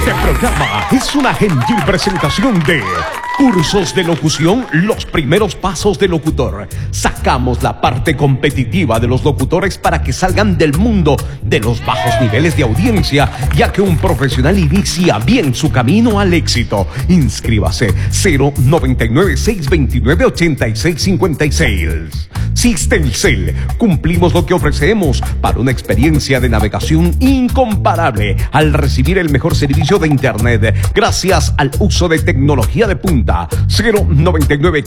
Este programa es una gentil presentación de Cursos de Locución, los primeros pasos del locutor. Sacamos la parte competitiva de los locutores para que salgan del mundo de los bajos niveles de audiencia, ya que un profesional inicia bien su camino al éxito. Inscríbase 099-629-8656. Sistemcel, cumplimos lo que ofrecemos para una experiencia de navegación incomparable al recibir el mejor servicio de internet gracias al uso de tecnología de punta. 099